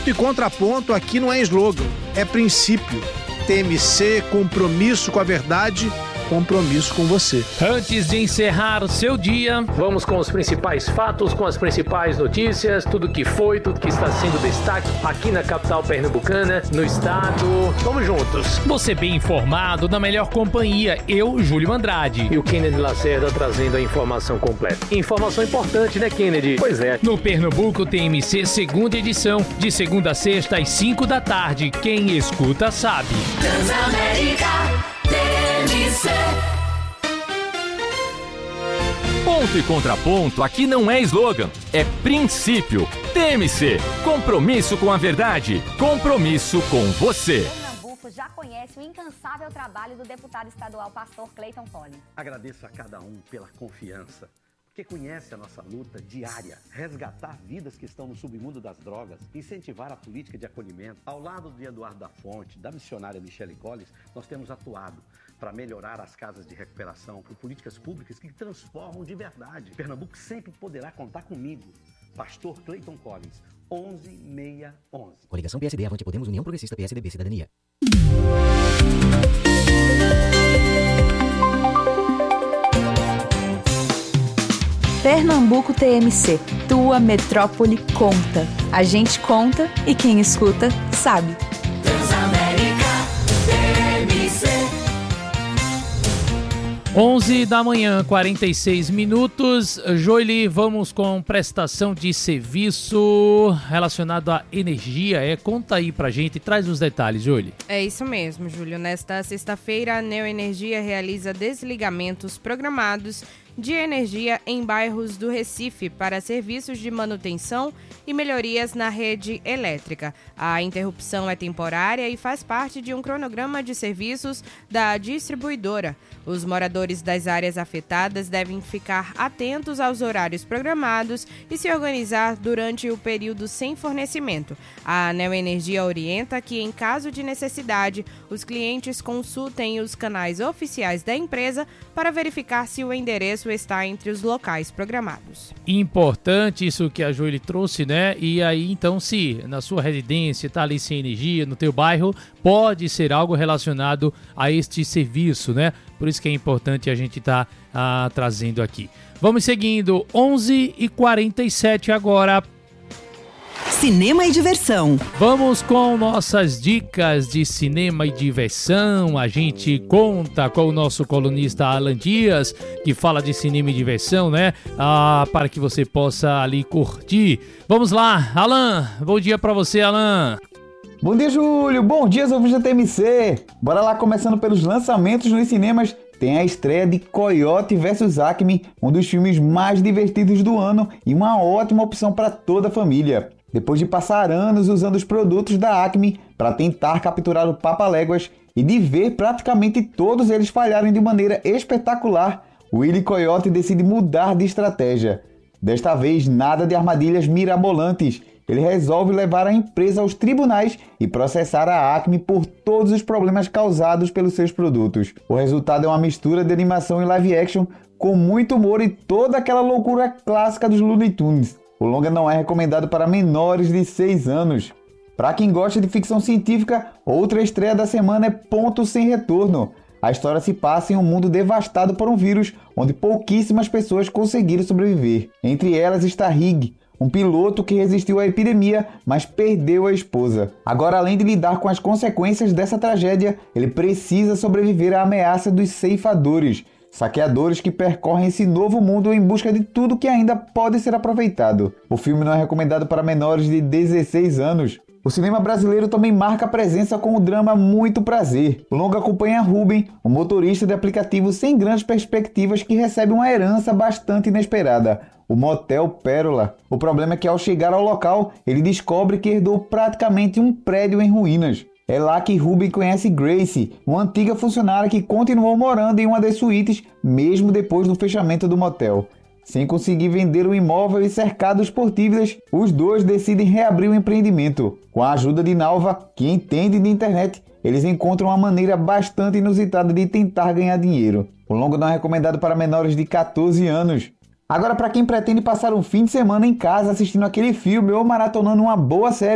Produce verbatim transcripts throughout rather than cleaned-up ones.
Ponto e contraponto aqui não é slogan, é princípio. T M C, compromisso com a verdade, compromisso com você. Antes de encerrar o seu dia, vamos com os principais fatos, com as principais notícias, tudo que foi, tudo que está sendo destaque aqui na capital pernambucana, no estado. Vamos juntos. Você bem informado, na melhor companhia, eu, Júlio Andrade. E o Kennedy Lacerda trazendo a informação completa. Informação importante, né, Kennedy? Pois é. No Pernambuco T M C, segunda edição, de segunda a sexta às cinco da tarde. Quem escuta sabe. Transamérica T M C. Ponto e contraponto aqui não é slogan, é princípio. T M C, compromisso com a verdade, compromisso com você. Pernambuco já conhece o incansável trabalho do deputado estadual Pastor Clayton Collins. Agradeço a cada um pela confiança, porque conhece a nossa luta diária, resgatar vidas que estão no submundo das drogas, incentivar a política de acolhimento. Ao lado de Eduardo da Fonte, da missionária Michele Collins, nós temos atuado para melhorar as casas de recuperação com políticas públicas que transformam de verdade. Pernambuco sempre poderá contar comigo. Pastor Clayton Collins, onze seiscentos e onze. Coligação P S D, Avante Podemos, União Progressista, P S D B, Cidadania. Pernambuco T M C, tua metrópole conta. A gente conta e quem escuta sabe. Transamérica T M C. onze da manhã, quarenta e seis minutos. Joeli, vamos com prestação de serviço relacionado à energia. É, conta aí pra gente, traz os detalhes, Joeli. É isso mesmo, Júlio. Nesta sexta-feira, a Neoenergia realiza desligamentos programados de energia em bairros do Recife para serviços de manutenção e melhorias na rede elétrica. A interrupção é temporária e faz parte de um cronograma de serviços da distribuidora. Os moradores das áreas afetadas devem ficar atentos aos horários programados e se organizar durante o período sem fornecimento. A Neoenergia orienta que, em caso de necessidade, os clientes consultem os canais oficiais da empresa para verificar se o endereço está entre os locais programados. Importante isso que a Joeli trouxe, né? E aí, então, se na sua residência está ali sem energia, no teu bairro, pode ser algo relacionado a este serviço, né? Por isso que é importante a gente estar tá, ah, trazendo aqui. Vamos seguindo, onze e quarenta e sete agora. Cinema e diversão. Vamos com nossas dicas de cinema e diversão. A gente conta com o nosso colunista Alan Dias, que fala de cinema e diversão, né? Ah, para que você possa ali curtir. Vamos lá, Alan. Bom dia para você, Alan. Bom dia, Júlio. Bom dia, ouvintes da T M C. Bora lá, começando pelos lançamentos nos cinemas. Tem a estreia de Coyote versus. Acme, um dos filmes mais divertidos do ano e uma ótima opção para toda a família. Depois de passar anos usando os produtos da Acme para tentar capturar o Papaléguas e de ver praticamente todos eles falharem de maneira espetacular, Willy Coyote decide mudar de estratégia. Desta vez, nada de armadilhas mirabolantes. Ele resolve levar a empresa aos tribunais e processar a Acme por todos os problemas causados pelos seus produtos. O resultado é uma mistura de animação e live action com muito humor e toda aquela loucura clássica dos Looney Tunes. O longa não é recomendado para menores de seis anos. Para quem gosta de ficção científica, outra estreia da semana é Ponto Sem Retorno. A história se passa em um mundo devastado por um vírus, onde pouquíssimas pessoas conseguiram sobreviver. Entre elas está Rig, um piloto que resistiu à epidemia, mas perdeu a esposa. Agora, além de lidar com as consequências dessa tragédia, ele precisa sobreviver à ameaça dos ceifadores, saqueadores que percorrem esse novo mundo em busca de tudo que ainda pode ser aproveitado. O filme não é recomendado para menores de dezesseis anos. O cinema brasileiro também marca presença com o drama Muito Prazer. O longa acompanha Ruben, um motorista de aplicativo sem grandes perspectivas que recebe uma herança bastante inesperada, o Motel Pérola. O problema é que ao chegar ao local, ele descobre que herdou praticamente um prédio em ruínas. É lá que Ruben conhece Grace, uma antiga funcionária que continuou morando em uma das suítes mesmo depois do fechamento do motel. Sem conseguir vender o imóvel e cercados por dívidas, os dois decidem reabrir o empreendimento. Com a ajuda de Nalva, que entende de internet, eles encontram uma maneira bastante inusitada de tentar ganhar dinheiro. O longa não é recomendado para menores de catorze anos. Agora, para quem pretende passar um fim de semana em casa assistindo aquele filme ou maratonando uma boa série,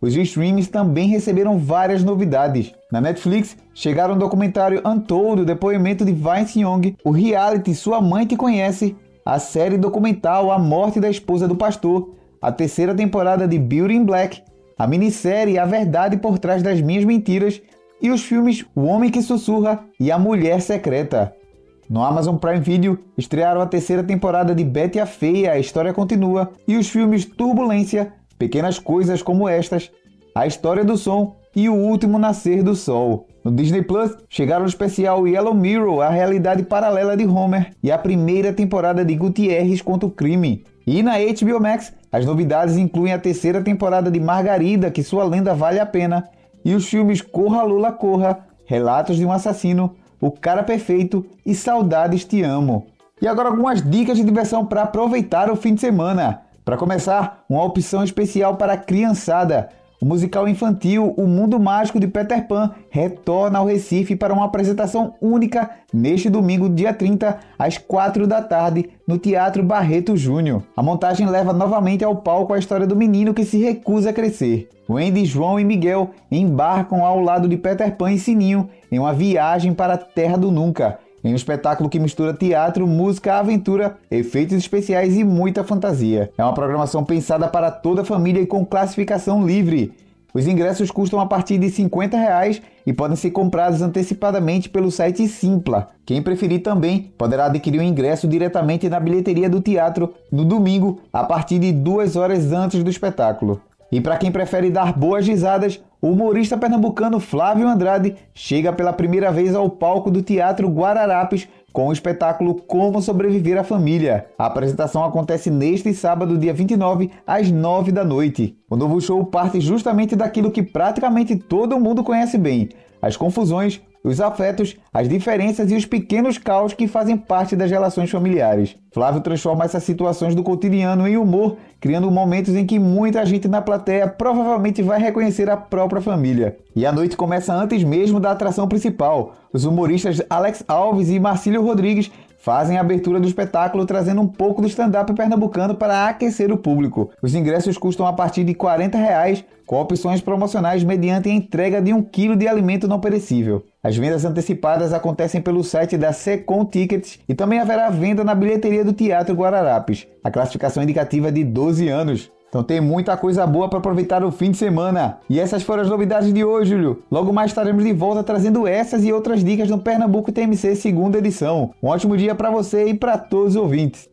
os streams também receberam várias novidades. Na Netflix, chegaram o documentário Untold, o depoimento de Vince Young, o reality Sua Mãe Te Conhece, a série documental A Morte da Esposa do Pastor, a terceira temporada de Beauty in Black, a minissérie A Verdade por Trás das Minhas Mentiras e os filmes O Homem que Sussurra e A Mulher Secreta. No Amazon Prime Video, estrearam a terceira temporada de Betty a Feia, A História Continua, e os filmes Turbulência, Pequenas Coisas Como Estas, A História do Som e O Último Nascer do Sol. No Disney Plus, chegaram o especial Yellow Mirror, A Realidade Paralela de Homer, e a primeira temporada de Gutierrez contra o Crime. E na H B O Max, as novidades incluem a terceira temporada de Margarida, Que Sua Lenda Vale a Pena, e os filmes Corra Lula Corra, Relatos de um Assassino, O Cara Perfeito e Saudades Te Amo. E agora algumas dicas de diversão para aproveitar o fim de semana. Para começar, uma opção especial para a criançada. O musical infantil O Mundo Mágico de Peter Pan retorna ao Recife para uma apresentação única neste domingo, dia trinta, às quatro da tarde, no Teatro Barreto Júnior. A montagem leva novamente ao palco a história do menino que se recusa a crescer. Wendy, João e Miguel embarcam ao lado de Peter Pan e Sininho em uma viagem para a Terra do Nunca, em um espetáculo que mistura teatro, música, aventura, efeitos especiais e muita fantasia. É uma programação pensada para toda a família e com classificação livre. Os ingressos custam a partir de cinquenta reais e podem ser comprados antecipadamente pelo site Simpla. Quem preferir também poderá adquirir o ingresso diretamente na bilheteria do teatro no domingo, a partir de duas horas antes do espetáculo. E para quem prefere dar boas risadas, o humorista pernambucano Flávio Andrade chega pela primeira vez ao palco do Teatro Guararapes com o espetáculo Como Sobreviver à Família. A apresentação acontece neste sábado, dia vinte e nove, às nove da noite. O novo show parte justamente daquilo que praticamente todo mundo conhece bem: as confusões, os afetos, as diferenças e os pequenos caos que fazem parte das relações familiares. Flávio transforma essas situações do cotidiano em humor, criando momentos em que muita gente na plateia provavelmente vai reconhecer a própria família. E a noite começa antes mesmo da atração principal. Os humoristas Alex Alves e Marcílio Rodrigues fazem a abertura do espetáculo, trazendo um pouco do stand-up pernambucano para aquecer o público. Os ingressos custam a partir de quarenta reais, com opções promocionais mediante a entrega de um quilo de alimento não perecível. As vendas antecipadas acontecem pelo site da Secom Tickets e também haverá venda na bilheteria do Teatro Guararapes. A classificação indicativa é de doze anos. Então tem muita coisa boa para aproveitar o fim de semana. E essas foram as novidades de hoje, Júlio. Logo mais estaremos de volta trazendo essas e outras dicas no Pernambuco T M C segunda edição. Um ótimo dia para você e para todos os ouvintes.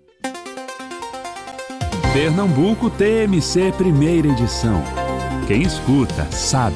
Pernambuco T M C primeira edição. Quem escuta sabe.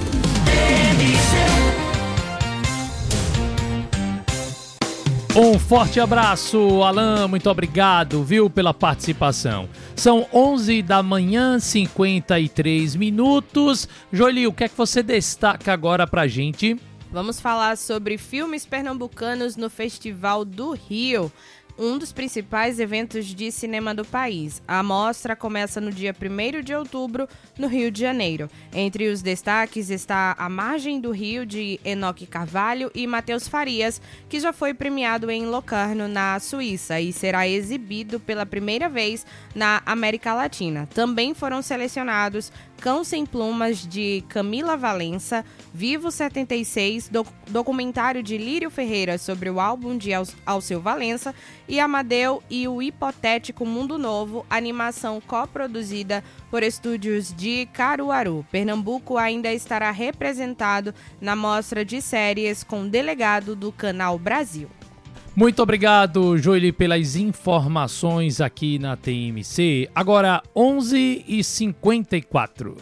Um forte abraço, Alan, muito obrigado, viu, pela participação. São onze da manhã, cinquenta e três minutos. Joeli, o que é que você destaca agora pra gente? Vamos falar sobre filmes pernambucanos no Festival do Rio, um dos principais eventos de cinema do país. A mostra começa no dia primeiro de outubro, no Rio de Janeiro. Entre os destaques está A Margem do Rio, de Enoque Carvalho e Matheus Farias, que já foi premiado em Locarno, na Suíça, e será exibido pela primeira vez na América Latina. Também foram selecionados Cão Sem Plumas, de Camila Valença, Vivo setenta e seis, doc- documentário de Lírio Ferreira sobre o álbum de Al- Alceu Valença, e Amadeu e o Hipotético Mundo Novo, animação coproduzida por estúdios de Caruaru. Pernambuco ainda estará representado na mostra de séries com delegado do Canal Brasil. Muito obrigado, Joeli, pelas informações aqui na T M C. Agora, onze e cinquenta e quatro.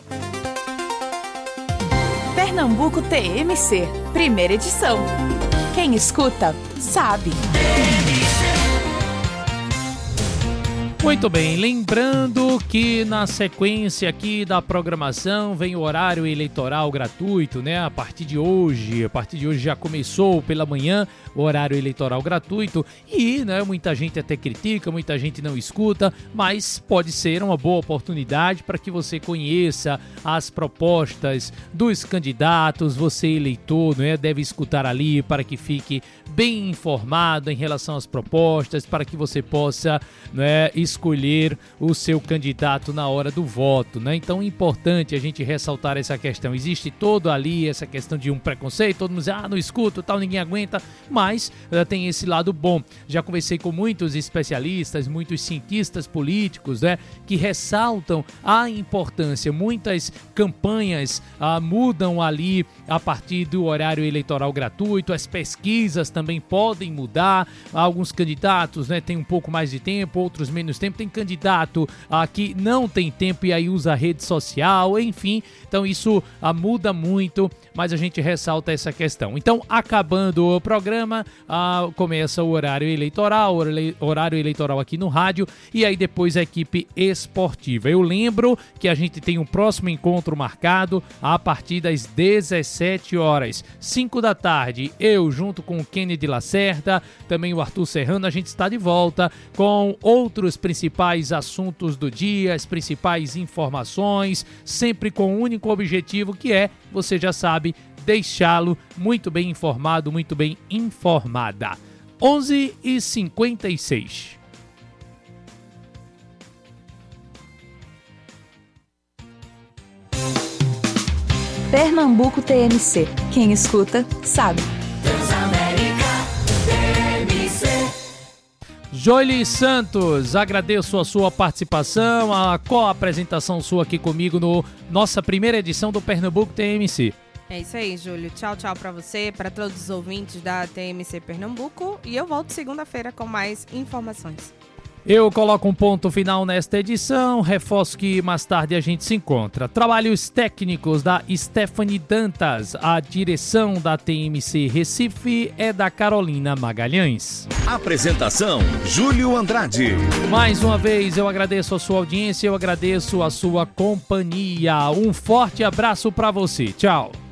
Pernambuco T M C, primeira edição. Quem escuta, sabe. Muito bem, lembrando que na sequência aqui da programação vem o horário eleitoral gratuito, né? A partir de hoje, a partir de hoje já começou pela manhã o horário eleitoral gratuito e, né, muita gente até critica, muita gente não escuta, mas pode ser uma boa oportunidade para que você conheça as propostas dos candidatos. Você, eleitor, né, deve escutar ali para que fique bem informado em relação às propostas, para que você possa, né, escutar escolher o seu candidato na hora do voto, né? Então é importante a gente ressaltar essa questão. Existe todo ali essa questão de um preconceito, todo mundo diz, ah, não escuto, tal, ninguém aguenta, mas uh, tem esse lado bom. Já conversei com muitos especialistas, muitos cientistas políticos, né, que ressaltam a importância. Muitas campanhas uh, mudam ali a partir do horário eleitoral gratuito, as pesquisas também podem mudar, alguns candidatos, né, têm um pouco mais de tempo, outros menos tempo, tem candidato uh, que não tem tempo e aí usa a rede social, enfim, então isso uh, muda muito, mas a gente ressalta essa questão. Então, acabando o programa, uh, começa o horário eleitoral, horário eleitoral aqui no rádio, e aí depois a equipe esportiva. Eu lembro que a gente tem um próximo encontro marcado a partir das dezessete horas, cinco da tarde, eu junto com o Kennedy Lacerda, também o Arthur Serrano, a gente está de volta com outros principais assuntos do dia, as principais informações, sempre com o único objetivo que é, você já sabe, deixá-lo muito bem informado, muito bem informada. onze e cinquenta e seis. Pernambuco T M C. Quem escuta, sabe. Transamérica T M C. Joely Santos, agradeço a sua participação, a co-apresentação sua aqui comigo no nossa primeira edição do Pernambuco T M C. É isso aí, Júlio. Tchau, tchau pra você, pra todos os ouvintes da T M C Pernambuco. E eu volto segunda-feira com mais informações. Eu coloco um ponto final nesta edição, reforço que mais tarde a gente se encontra. Trabalhos técnicos da Stephanie Dantas, a direção da T M C Recife é da Carolina Magalhães. Apresentação, Júlio Andrade. Mais uma vez eu agradeço a sua audiência, eu agradeço a sua companhia. Um forte abraço para você. Tchau.